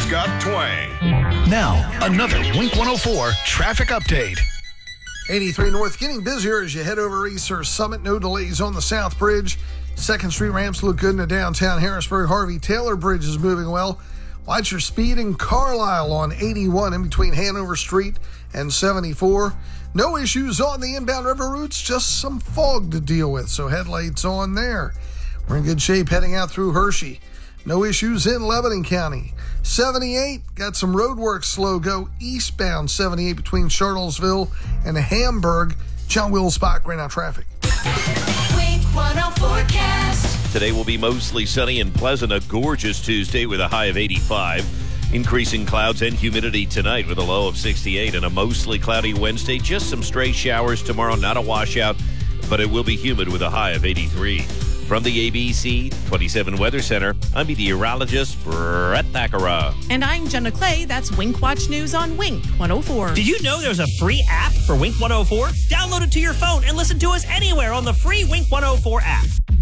got twang. Now, another Wink 104 traffic update. 83 North getting busier as you head over Easter Summit. No delays on the South Bridge. 2nd Street ramps look good in the downtown Harrisburg. Harvey Taylor Bridge is moving well. Watch your speed in Carlisle on 81 in between Hanover Street and 74. No issues on the inbound river routes, just some fog to deal with, so headlights on there. We're in good shape heading out through Hershey. No issues in Lebanon County. 78, got some road work slow go eastbound 78 between Charlottesville and Hamburg. John Wills Spock right now traffic. Wink 104 forecast. Today will be mostly sunny and pleasant, a gorgeous Tuesday with a high of 85. Increasing clouds and humidity tonight with a low of 68, and a mostly cloudy Wednesday. Just some stray showers tomorrow, not a washout, but it will be humid with a high of 83. From the ABC 27 Weather Center, I'm meteorologist Brett Thakara. And I'm Jenna Clay. That's Wink Watch News on Wink 104. Did you know there's a free app for Wink 104? Download it to your phone and listen to us anywhere on the free Wink 104 app.